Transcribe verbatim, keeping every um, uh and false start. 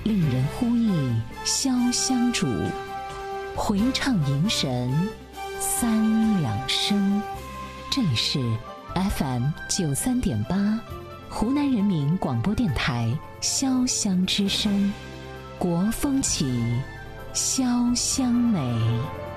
令人呼忆潇湘主，回唱迎神三两声。这里是 F M 九三点八，湖南人民广播电台潇湘之声，国风起，潇湘美。